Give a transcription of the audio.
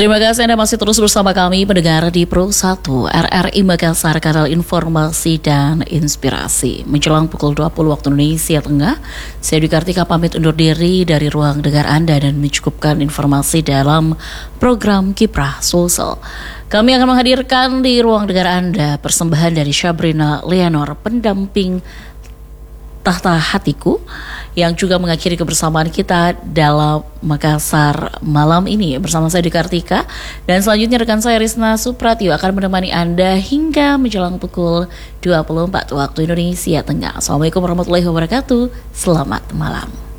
Terima kasih Anda masih terus bersama kami pendengar di Pro 1 RRI Makassar, kanal informasi dan inspirasi. Menjelang pukul 20 waktu Indonesia Tengah, saya Dwi Kartika pamit undur diri dari ruang dengar Anda dan mencukupkan informasi dalam program Kiprah Sosial. Kami akan menghadirkan di ruang dengar Anda persembahan dari Syabrina Leonor, pendamping Tahta Hatiku, yang juga mengakhiri kebersamaan kita dalam Makassar malam ini bersama saya Dwi Kartika. Dan selanjutnya rekan saya Risna Supratio akan menemani Anda hingga menjelang pukul 24 waktu Indonesia Tengah. Assalamualaikum warahmatullahi wabarakatuh. Selamat malam.